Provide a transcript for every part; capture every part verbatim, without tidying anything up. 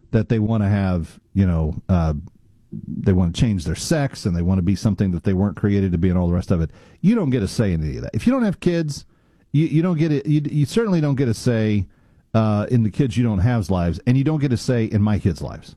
that they want to have, you know, uh, they want to change their sex and they want to be something that they weren't created to be and all the rest of it. You don't get a say in any of that. If you don't have kids, you, you don't get it. You, you certainly don't get a say uh, in the kids you don't have's lives, and you don't get a say in my kids' lives.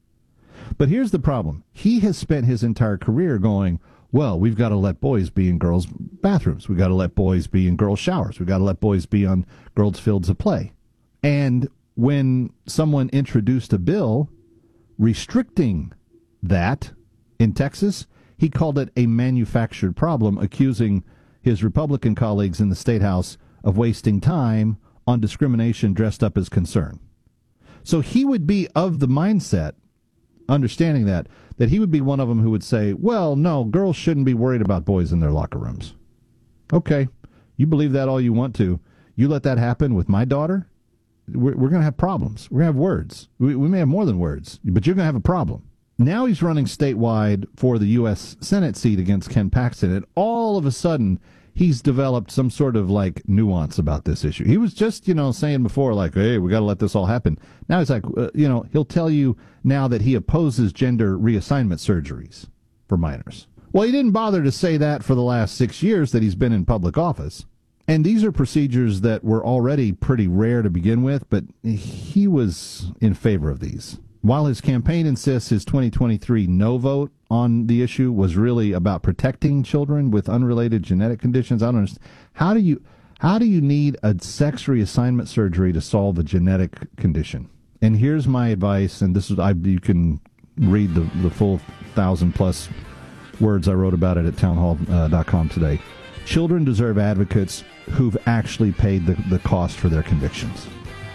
But here's the problem. He has spent his entire career going, well, we've got to let boys be in girls' bathrooms. We've got to let boys be in girls' showers. We've got to let boys be on girls' fields of play. And when someone introduced a bill restricting that in Texas, he called it a manufactured problem, accusing his Republican colleagues in the State House of wasting time on discrimination dressed up as concern. So he would be of the mindset, understanding that, that he would be one of them who would say, well, no, girls shouldn't be worried about boys in their locker rooms. Okay, you believe that all you want to. You let that happen with my daughter, we're, we're going to have problems. We're going to have words. We, we may have more than words, but you're going to have a problem. Now he's running statewide for the U S Senate seat against Ken Paxton, and all of a sudden he's developed some sort of like nuance about this issue. He was just, you know, saying before like, hey, we got to let this all happen. Now he's like, uh, you know, he'll tell you now that he opposes gender reassignment surgeries for minors. Well, he didn't bother to say that for the last six years that he's been in public office. And these are procedures that were already pretty rare to begin with, but he was in favor of these. While his campaign insists his twenty twenty-three no vote on the issue was really about protecting children with unrelated genetic conditions, I don't understand. How do you, how do you need a sex reassignment surgery to solve a genetic condition? And here's my advice, and this is I, you can read the, the full thousand plus words I wrote about it at townhall dot com today. Children deserve advocates who've actually paid the, the cost for their convictions.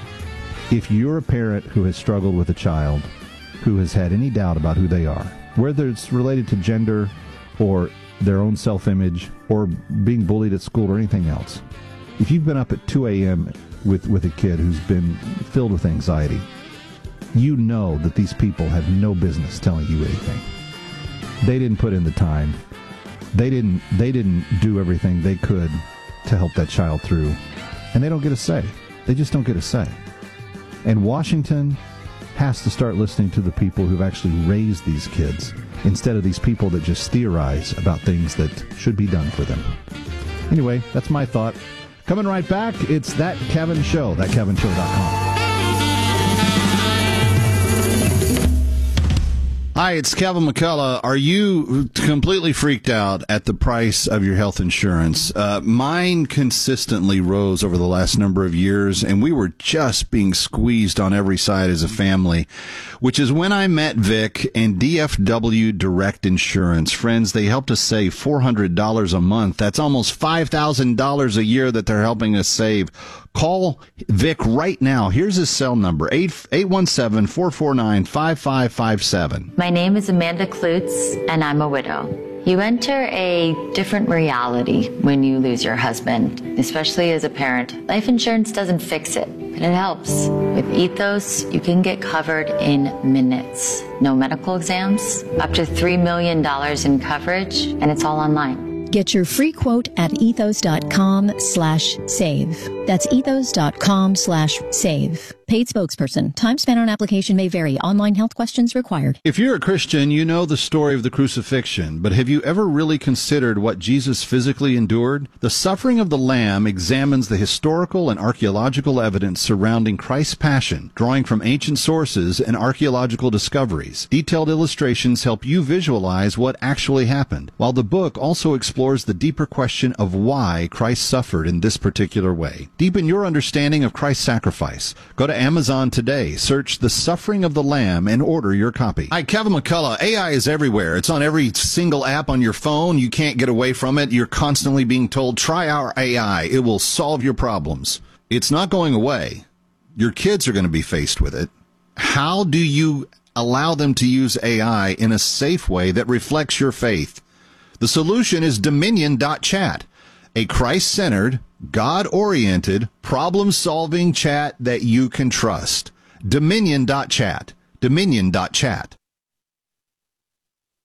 If you're a parent who has struggled with a child who has had any doubt about who they are, whether it's related to gender or their own self-image or being bullied at school or anything else, if you've been up at two a.m. with, with a kid who's been filled with anxiety, you know that these people have no business telling you anything. They didn't put in the time. They didn't, they didn't do everything they could to help that child through. And they don't get a say. They just don't get a say. And Washington has to start listening to the people who've actually raised these kids instead of these people that just theorize about things that should be done for them. Anyway, that's my thought. Coming right back, it's That Kevin Show, that kevin show dot com. Hi, it's Kevin McCullough. Are you completely freaked out at the price of your health insurance? Uh, mine consistently rose over the last number of years, and we were just being squeezed on every side as a family, which is when I met Vic and D F W Direct Insurance. Friends, they helped us save four hundred dollars a month. That's almost five thousand dollars a year that they're helping us save. Call Vic right now. Here's his cell number, eight one seven, four four nine, five five five seven. My name is Amanda Klutz, and I'm a widow. You enter a different reality when you lose your husband, especially as a parent. Life insurance doesn't fix it, but it helps. With Ethos, you can get covered in minutes. No medical exams, up to three million dollars in coverage, and it's all online. Get your free quote at ethos.com slash save. That's ethos.com slash save. Paid spokesperson. Time spent on application may vary. Online health questions required. If you're a Christian, you know the story of the crucifixion, but have you ever really considered what Jesus physically endured? The Suffering of the Lamb examines the historical and archaeological evidence surrounding Christ's passion, drawing from ancient sources and archaeological discoveries. Detailed illustrations help you visualize what actually happened, while the book also explores the deeper question of why Christ suffered in this particular way. Deepen your understanding of Christ's sacrifice. Go to Amazon today, search The Suffering of the Lamb, and order your copy. Hi, Kevin McCullough. A I is everywhere. It's on every single app on your phone. You can't get away from it. You're constantly being told, try our A I. It will solve your problems. It's not going away. Your kids are going to be faced with it. How do you allow them to use A I in a safe way that reflects your faith? The solution is Dominion dot chat, a Christ-centered, God-oriented, problem-solving chat that you can trust. Dominion dot chat. Dominion dot chat.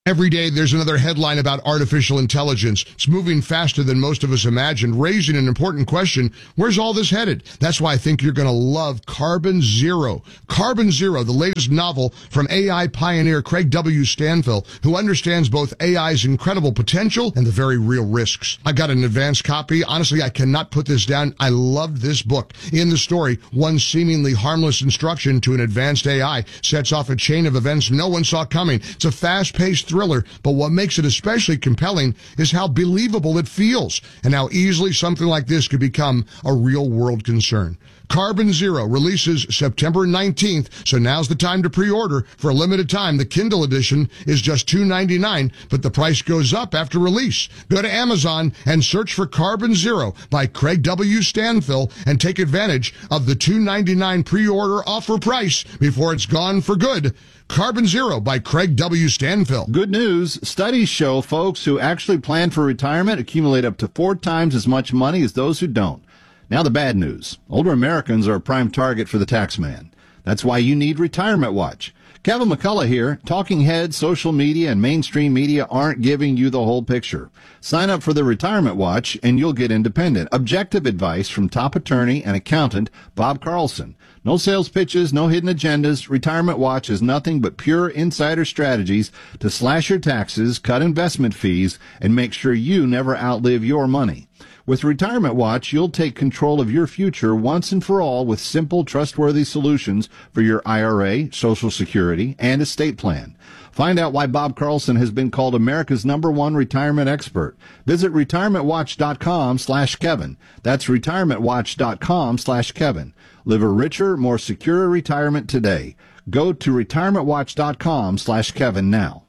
Every day, there's another headline about artificial intelligence. It's moving faster than most of us imagined, raising an important question. Where's all this headed? That's why I think you're going to love Carbon Zero. Carbon Zero, the latest novel from A I pioneer Craig W. Stanfill, who understands both A I's incredible potential and the very real risks. I got an advanced copy. Honestly, I cannot put this down. I loved this book. In the story, one seemingly harmless instruction to an advanced A I sets off a chain of events no one saw coming. It's a fast-paced thriller, but what makes it especially compelling is how believable it feels and how easily something like this could become a real-world concern. Carbon Zero releases September nineteenth, so now's the time to pre-order. For a limited time, the Kindle edition is just two dollars and ninety-nine cents, but the price goes up after release. Go to Amazon and search for Carbon Zero by Craig W. Stanfill and take advantage of the two dollars and ninety-nine cents pre-order offer price before it's gone for good. Carbon Zero by Craig W. Stanfill. Good news. Studies show folks who actually plan for retirement accumulate up to four times as much money as those who don't. Now the bad news. Older Americans are a prime target for the tax man. That's why you need Retirement Watch. Kevin McCullough here. Talking heads, social media, and mainstream media aren't giving you the whole picture. Sign up for the Retirement Watch and you'll get independent, objective advice from top attorney and accountant Bob Carlson. No sales pitches, no hidden agendas. Retirement Watch is nothing but pure insider strategies to slash your taxes, cut investment fees, and make sure you never outlive your money. With Retirement Watch, you'll take control of your future once and for all with simple, trustworthy solutions for your I R A, Social Security, and estate plan. Find out why Bob Carlson has been called America's number one retirement expert. Visit retirementwatch.com slash Kevin. That's retirementwatch.com slash Kevin. Live a richer, more secure retirement today. Go to retirementwatch.com slash Kevin now.